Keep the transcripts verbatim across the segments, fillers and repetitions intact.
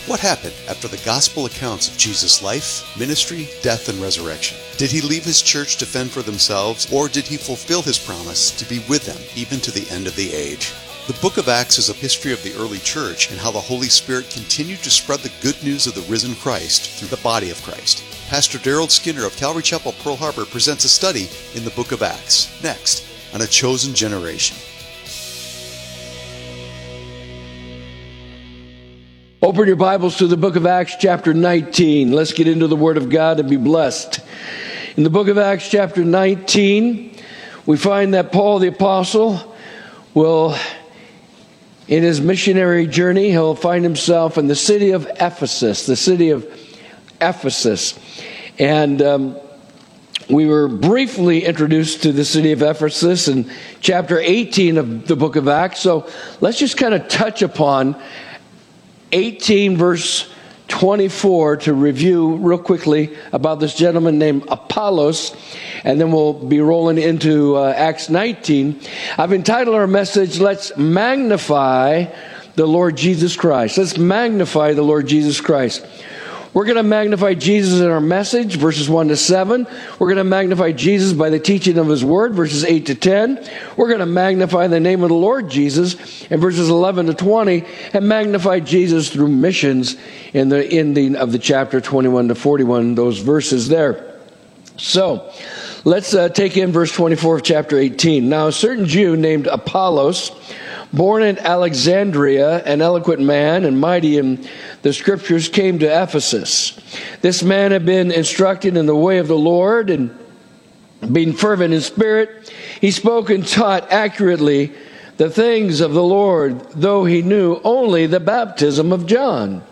What happened after the gospel accounts of Jesus' life, ministry, death, and resurrection? Did he leave his church to fend for themselves, or did he fulfill his promise to be with them even to the end of the age? The book of Acts is a history of the early church and how the Holy Spirit continued to spread the good news of the risen Christ through the body of Christ. Pastor Daryl Skinner of Calvary Chapel, Pearl Harbor presents a study in the book of Acts, next on A Chosen Generation. Open your Bibles to the book of Acts chapter nineteen. Let's get into the Word of God and be blessed. In the book of Acts chapter nineteen, we find that Paul the Apostle will, in his missionary journey, he'll find himself in the city of Ephesus, the city of Ephesus. And um, we were briefly introduced to the city of Ephesus in chapter eighteen of the book of Acts. So let's just kind of touch upon eighteen verse twenty-four to review real quickly about this gentleman named Apollos, and then we'll be rolling into uh, Acts nineteen. I've entitled our message, Let's Magnify the Lord Jesus Christ. Let's magnify the Lord Jesus Christ. We're going to magnify Jesus in our message, verses one to seven. We're going to magnify Jesus by the teaching of His Word, verses eight to ten. We're going to magnify the name of the Lord Jesus in verses eleven to twenty, and magnify Jesus through missions in the ending of the chapter twenty-one to forty-one, those verses there. So, let's uh, take in verse twenty-four of chapter eighteen. Now, a certain Jew named Apollos, born in Alexandria, an eloquent man and mighty in the Scriptures, came to Ephesus. This man had been instructed in the way of the Lord, and being fervent in spirit, he spoke and taught accurately the things of the Lord, though he knew only the baptism of John.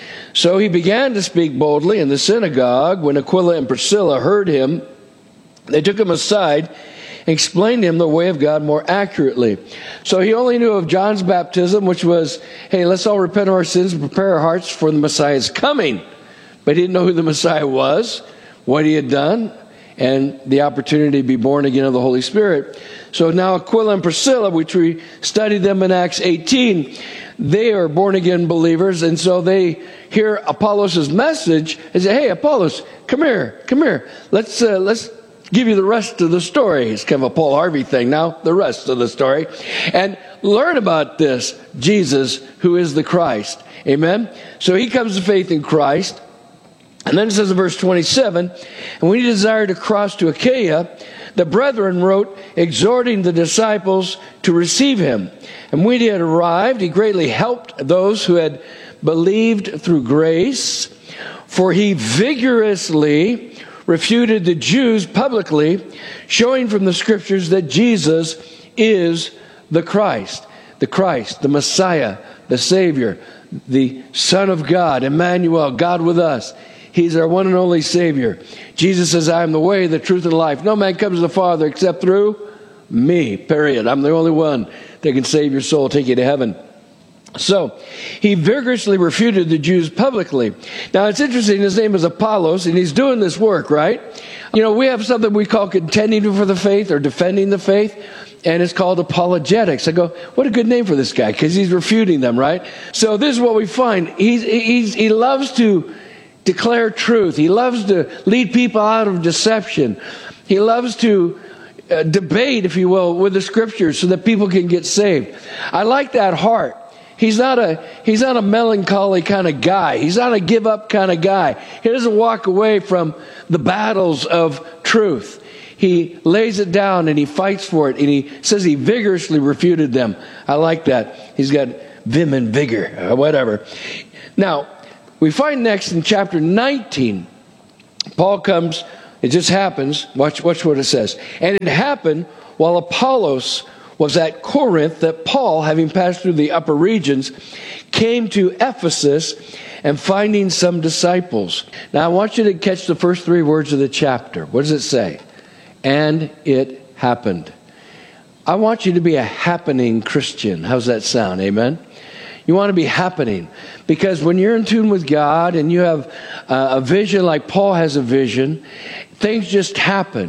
So he began to speak boldly in the synagogue. When Aquila and Priscilla heard him, they took him aside, explained to him the way of God more accurately. So he only knew of John's baptism, which was, hey, let's all repent of our sins and prepare our hearts for the Messiah's coming. But he didn't know who the Messiah was, what he had done, and the opportunity to be born again of the Holy Spirit. So now Aquila and Priscilla, which we studied them in Acts eighteen, they are born again believers, and so they hear Apollos' message and say, hey, Apollos, come here, come here. Let's, uh, let's, give you the rest of the story. It's kind of a Paul Harvey thing now, the rest of the story. And learn about this Jesus who is the Christ. Amen? So he comes to faith in Christ. And then it says in verse twenty-seven, and when he desired to cross to Achaia, the brethren wrote, exhorting the disciples to receive him. And when he had arrived, he greatly helped those who had believed through grace, for he vigorously refuted the Jews publicly, showing from the Scriptures that Jesus is the Christ, the Christ, the Messiah, the Savior, the Son of God, Emmanuel, God with us. He's our one and only Savior. Jesus says, I am the way, the truth, and the life. No man comes to the Father except through me, period. I'm the only one that can save your soul, take you to heaven. So, he vigorously refuted the Jews publicly. Now, it's interesting, his name is Apollos, and he's doing this work, right? You know, we have something we call contending for the faith or defending the faith, and it's called apologetics. I go, what a good name for this guy, because he's refuting them, right? So, this is what we find. He's, he's, he loves to declare truth. He loves to lead people out of deception. He loves to uh, debate, if you will, with the Scriptures so that people can get saved. I like that heart. He's not a he's not a melancholy kind of guy. He's not a give up kind of guy. He doesn't walk away from the battles of truth. He lays it down and he fights for it, and he says he vigorously refuted them. I like that. He's got vim and vigor, or whatever. Now, we find next in chapter nineteen, Paul comes, it just happens, watch, watch what it says. And it happened while Apollos was at Corinth that Paul, having passed through the upper regions, came to Ephesus and finding some disciples. Now I want you to catch the first three words of the chapter. What does it say? And it happened. I want you to be a happening Christian. How's that sound? Amen? You want to be happening. Because when you're in tune with God and you have uh, a vision like Paul has a vision, things just happen.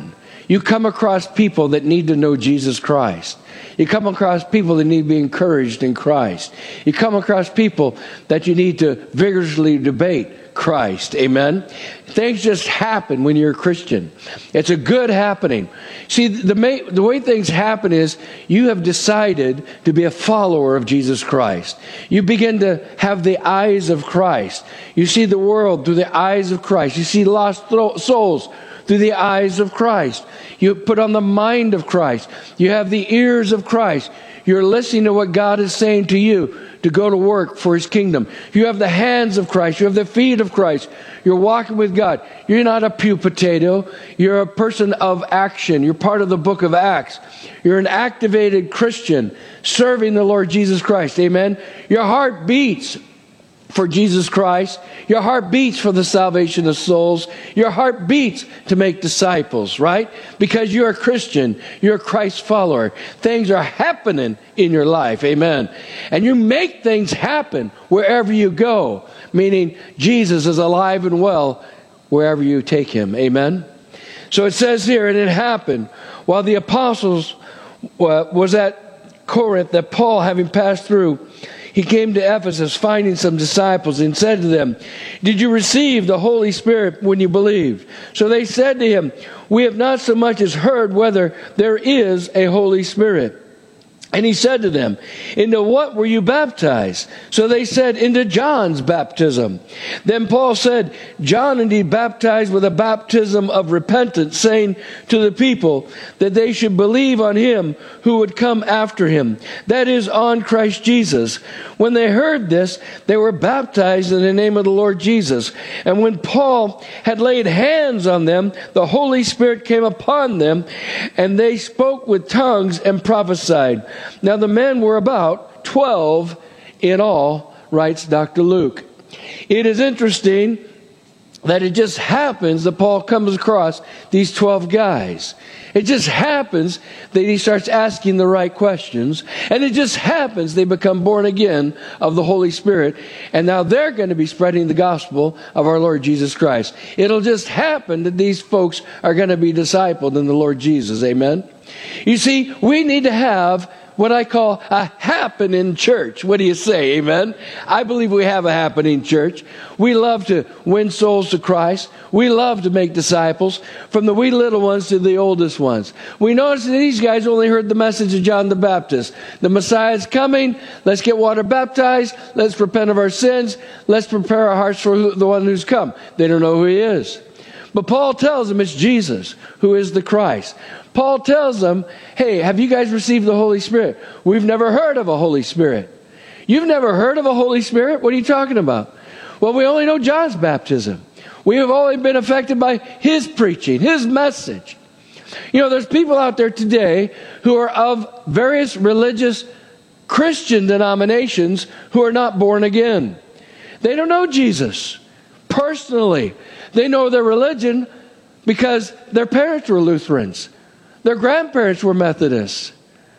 you come across people that need to know Jesus Christ. You come across people that need to be encouraged in Christ. You come across people that you need to vigorously debate Christ. Amen? Things just happen when you're a Christian. It's a good happening. See, the, ma- the way things happen is you have decided to be a follower of Jesus Christ. You begin to have the eyes of Christ. You see the world through the eyes of Christ. You see lost thro- souls through the eyes of Christ. You put on the mind of Christ. You have the ears of Christ. You're listening to what God is saying to you to go to work for His kingdom. You have the hands of Christ. You have the feet of Christ. You're walking with God. You're not a pew potato. You're a person of action. You're part of the book of Acts. You're an activated Christian serving the Lord Jesus Christ. Amen? Your heart beats for Jesus Christ. Your heart beats for the salvation of souls. Your heart beats to make disciples, right? Because you're a Christian. You're a Christ follower. Things are happening in your life. Amen. And you make things happen wherever you go. Meaning Jesus is alive and well wherever you take Him. Amen. So it says here, and it happened while the apostles uh, was at Corinth that Paul, having passed through, he came to Ephesus, finding some disciples, and said to them, "Did you receive the Holy Spirit when you believed?" So they said to him, "We have not so much as heard whether there is a Holy Spirit." And he said to them, "Into what were you baptized?" So they said, "Into John's baptism." Then Paul said, "John indeed baptized with a baptism of repentance, saying to the people that they should believe on Him who would come after him, that is, on Christ Jesus. When they heard this, they were baptized in the name of the Lord Jesus. And when Paul had laid hands on them, the Holy Spirit came upon them, and they spoke with tongues and prophesied. Now the men were about twelve in all," writes Doctor Luke. It is interesting that it just happens that Paul comes across these twelve guys. It just happens that he starts asking the right questions. And it just happens they become born again of the Holy Spirit. And now they're going to be spreading the gospel of our Lord Jesus Christ. It'll just happen that these folks are going to be discipled in the Lord Jesus. Amen. You see, we need to have what I call a happening church. What do you say? Amen. I believe we have a happening church. We love to win souls to Christ. We love to make disciples, from the wee little ones to the oldest ones. We notice that these guys only heard the message of John the Baptist. The Messiah is coming. Let's get water baptized. Let's repent of our sins. Let's prepare our hearts for the one who's come. They don't know who He is. But Paul tells them it's Jesus who is the Christ. Paul tells them, "Hey, have you guys received the Holy Spirit?" "We've never heard of a Holy Spirit." "You've never heard of a Holy Spirit? What are you talking about?" "Well, we only know John's baptism. We have only been affected by his preaching, his message." You know, there's people out there today who are of various religious Christian denominations who are not born again. They don't know Jesus personally. They know their religion because their parents were Lutherans. Their grandparents were Methodists.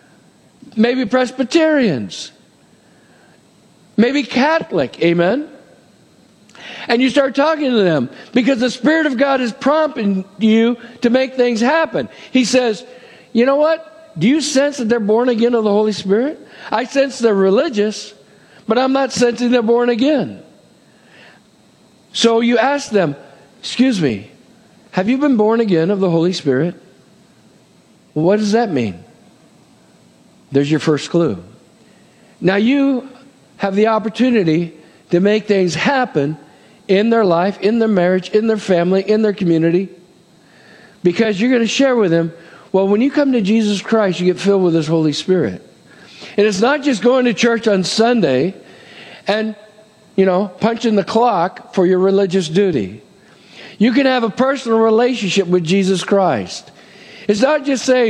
Maybe Presbyterians. Maybe Catholic. Amen? And you start talking to them because the Spirit of God is prompting you to make things happen. He says, "You know what? Do you sense that they're born again of the Holy Spirit? I sense they're religious, but I'm not sensing they're born again." So you ask them, "Excuse me, have you been born again of the Holy Spirit?" Well, what does that mean? There's your first clue. Now you have the opportunity to make things happen in their life, in their marriage, in their family, in their community, because you're going to share with them, well, when you come to Jesus Christ, you get filled with His Holy Spirit. And it's not just going to church on Sunday and, you know, punching the clock for your religious duty. You can have a personal relationship with Jesus Christ. It's not just saying,